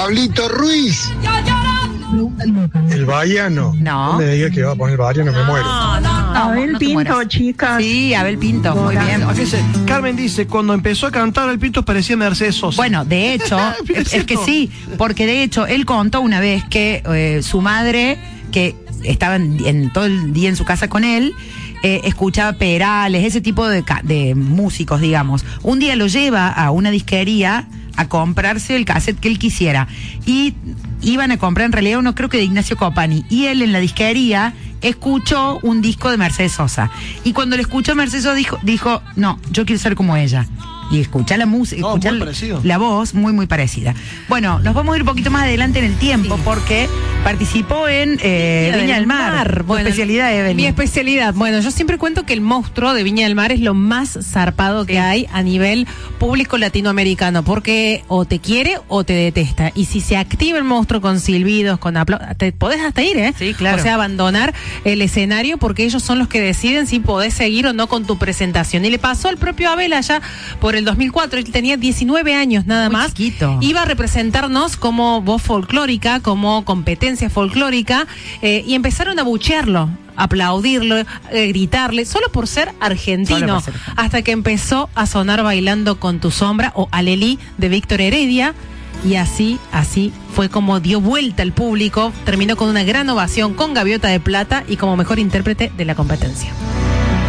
Pablito Ruiz. El Bahiano. No. No me diga que va a poner el Bahiano, me muero. Abel no te Pinto, mueras. chicas. Sí, Abel Pinto, muy bien. Fíjese, Carmen dice, cuando empezó a cantar Abel Pinto parecía Mercedes Sosa. Bueno, de hecho, es que sí, porque de hecho él contó una vez que su madre, que estaba en todo el día en su casa con él, escuchaba Perales, ese tipo de músicos, digamos. Un día lo lleva a una disquería a comprarse el cassette que él quisiera. Y iban a comprar en realidad uno, creo que de Ignacio Copani. Y él en la disquería escuchó un disco de Mercedes Sosa. Y cuando le escuchó a Mercedes Sosa dijo, no, yo quiero ser como ella. Y escuchar la música, escuchar la voz, muy, muy parecida. Bueno, nos vamos a ir un poquito más adelante en el tiempo, porque participó en Viña del Mar. Bueno, especialidad, Evelyn. Mi especialidad. Bueno, yo siempre cuento que el monstruo de Viña del Mar es lo más zarpado que hay a nivel público latinoamericano, porque o te quiere o te detesta. Y si se activa el monstruo con silbidos, con aplausos, te podés hasta ir, ¿eh? Sí, claro. O sea, abandonar el escenario, porque ellos son los que deciden si podés seguir o no con tu presentación. Y le pasó al propio Abel allá por el 2004, él tenía 19 años nada Muy más. chiquito. Iba a representarnos como voz folclórica, como competencia folclórica, y empezaron a buchearlo, aplaudirlo, gritarle, solo por ser argentino, Solo por ser. hasta que empezó a sonar Bailando con tu sombra o Alelí de Víctor Heredia. Y así fue como dio vuelta el público, terminó con una gran ovación con Gaviota de Plata y como mejor intérprete de la competencia.